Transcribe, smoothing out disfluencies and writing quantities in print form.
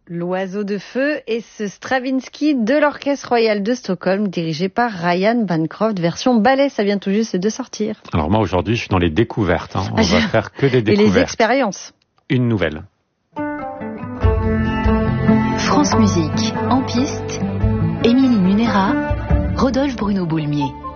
L'oiseau de feu et ce Stravinsky de l'Orchestre Royal de Stockholm dirigé par Ryan Bancroft, version ballet, ça vient tout juste de sortir. Alors moi aujourd'hui je suis dans les découvertes, on va faire que des découvertes. Et les expériences. Une nouvelle. France Musique, en piste, Émilie Munera, Rodolphe Bruno Boulmier.